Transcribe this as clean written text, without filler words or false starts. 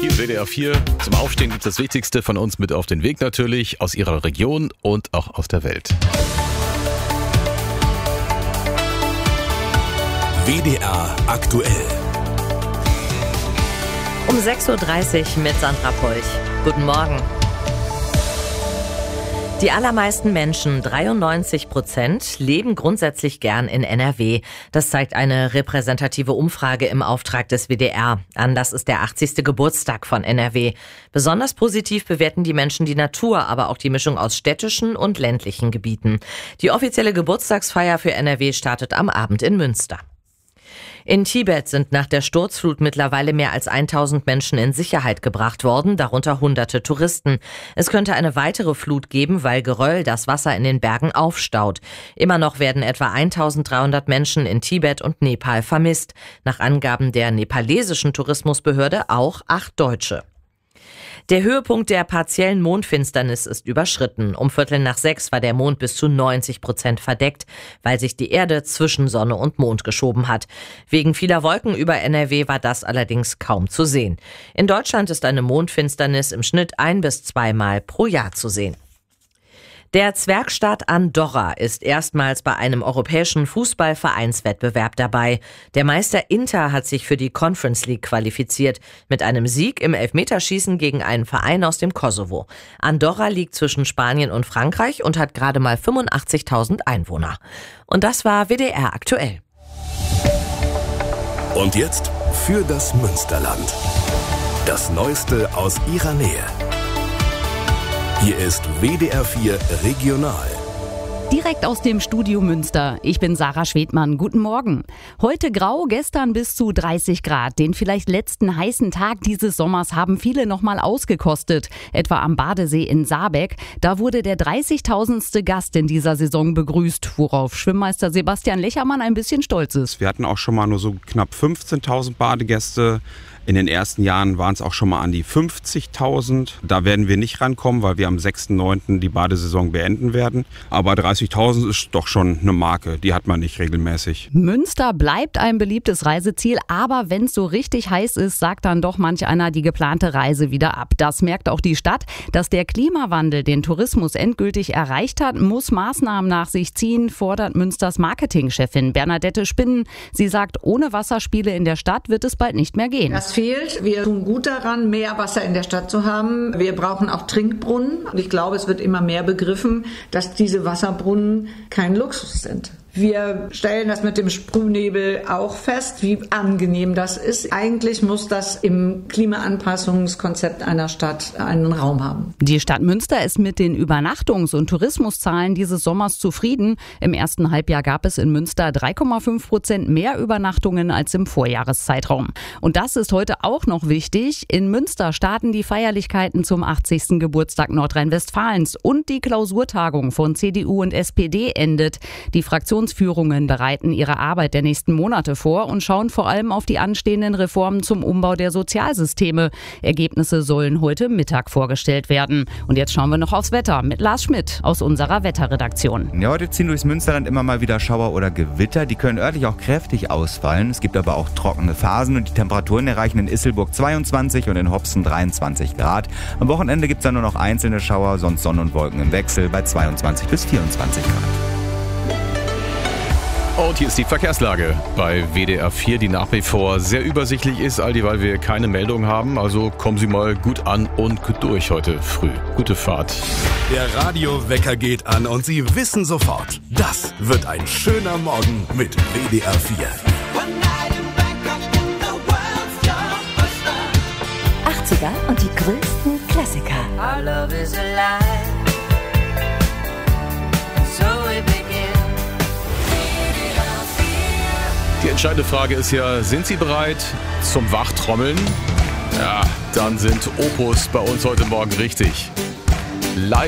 Hier WDR 4. Zum Aufstehen gibt das Wichtigste von uns mit auf den Weg natürlich, aus Ihrer Region und auch aus der Welt. WDR aktuell. Um 6.30 Uhr mit Sandra Polch. Guten Morgen. Die allermeisten Menschen, 93%, leben grundsätzlich gern in NRW. Das zeigt eine repräsentative Umfrage im Auftrag des WDR. Anlass ist der 80. Geburtstag von NRW. Besonders positiv bewerten die Menschen die Natur, aber auch die Mischung aus städtischen und ländlichen Gebieten. Die offizielle Geburtstagsfeier für NRW startet am Abend in Münster. In Tibet sind nach der Sturzflut mittlerweile mehr als 1000 Menschen in Sicherheit gebracht worden, darunter hunderte Touristen. Es könnte eine weitere Flut geben, weil Geröll das Wasser in den Bergen aufstaut. Immer noch werden etwa 1300 Menschen in Tibet und Nepal vermisst. Nach Angaben der nepalesischen Tourismusbehörde auch 8 Deutsche. Der Höhepunkt der partiellen Mondfinsternis ist überschritten. Um 5:45 war der Mond bis zu 90% verdeckt, weil sich die Erde zwischen Sonne und Mond geschoben hat. Wegen vieler Wolken über NRW war das allerdings kaum zu sehen. In Deutschland ist eine Mondfinsternis im Schnitt 1- bis 2-mal pro Jahr zu sehen. Der Zwergstaat Andorra ist erstmals bei einem europäischen Fußballvereinswettbewerb dabei. Der Meister Inter hat sich für die Conference League qualifiziert, mit einem Sieg im Elfmeterschießen gegen einen Verein aus dem Kosovo. Andorra liegt zwischen Spanien und Frankreich und hat gerade mal 85.000 Einwohner. Und das war WDR aktuell. Und jetzt für das Münsterland. Das Neueste aus ihrer Nähe. Hier ist WDR 4 Regional. Direkt aus dem Studio Münster. Ich bin Sarah Schwedmann. Guten Morgen. Heute grau, gestern bis zu 30 Grad. Den vielleicht letzten heißen Tag dieses Sommers haben viele nochmal ausgekostet. Etwa am Badesee in Saarbeck. Da wurde der 30.000. Gast in dieser Saison begrüßt, worauf Schwimmmeister Sebastian Lechermann ein bisschen stolz ist. Wir hatten auch schon mal nur so knapp 15.000 Badegäste. In den ersten Jahren waren es auch schon mal an die 50.000. Da werden wir nicht rankommen, weil wir am 6.9. die Badesaison beenden werden. Aber 30.000 ist doch schon eine Marke, die hat man nicht regelmäßig. Münster bleibt ein beliebtes Reiseziel, aber wenn es so richtig heiß ist, sagt dann doch manch einer die geplante Reise wieder ab. Das merkt auch die Stadt. Dass der Klimawandel den Tourismus endgültig erreicht hat, muss Maßnahmen nach sich ziehen, fordert Münsters Marketingchefin Bernadette Spinnen. Sie sagt, ohne Wasserspiele in der Stadt wird es bald nicht mehr gehen. Das fehlt. Wir tun gut daran, mehr Wasser in der Stadt zu haben. Wir brauchen auch Trinkbrunnen. Und ich glaube, es wird immer mehr begriffen, dass diese Wasserbrunnen kein Luxus sind. Wir stellen das mit dem Sprühnebel auch fest, wie angenehm das ist. Eigentlich muss das im Klimaanpassungskonzept einer Stadt einen Raum haben. Die Stadt Münster ist mit den Übernachtungs- und Tourismuszahlen dieses Sommers zufrieden. Im ersten Halbjahr gab es in Münster 3,5% mehr Übernachtungen als im Vorjahreszeitraum. Und das ist heute auch noch wichtig. In Münster starten die Feierlichkeiten zum 80. Geburtstag Nordrhein-Westfalens und die Klausurtagung von CDU und SPD endet. Die Fraktionsführungen bereiten ihre Arbeit der nächsten Monate vor und schauen vor allem auf die anstehenden Reformen zum Umbau der Sozialsysteme. Ergebnisse sollen heute Mittag vorgestellt werden. Und jetzt schauen wir noch aufs Wetter mit Lars Schmidt aus unserer Wetterredaktion. Ja, heute ziehen durchs Münsterland immer mal wieder Schauer oder Gewitter. Die können örtlich auch kräftig ausfallen. Es gibt aber auch trockene Phasen und die Temperaturen erreichen in Isselburg 22 und in Hopsen 23 Grad. Am Wochenende gibt es dann nur noch einzelne Schauer, sonst Sonne und Wolken im Wechsel bei 22 bis 24 Grad. Und hier ist die Verkehrslage bei WDR 4, die nach wie vor sehr übersichtlich ist, all die, weil wir keine Meldung haben. Also kommen Sie mal gut an und gut durch heute früh. Gute Fahrt. Der Radiowecker geht an und Sie wissen sofort, das wird ein schöner Morgen mit WDR 4. 80er und die größten Klassiker. Our love is alive. So we begin. Die entscheidende Frage ist ja, sind Sie bereit zum Wachtrommeln? Ja, dann sind Opus bei uns heute Morgen richtig.